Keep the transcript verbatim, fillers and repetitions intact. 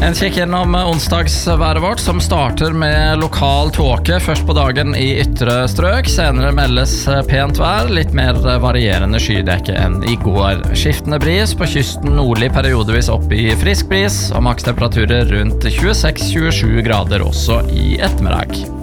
En kikk gjennom onsdagsværet vårt, som starter med lokal tåke først på dagen i ytre strøk. Senere meldes pent vær, litt mer varierende skydekke enn i går. Skiftende bris på kysten, nordlig periodevis opp i frisk bris, og makstemperaturer rundt tjueseks til tjuesju grader også i ettermiddag.